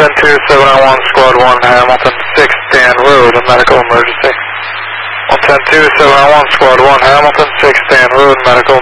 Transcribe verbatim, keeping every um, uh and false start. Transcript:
ten two, seven nine one, Squad one, Hamilton, six Dan Road, a medical emergency. one ten two, seven nine one, Squad one, Hamilton, six Dan Road, medical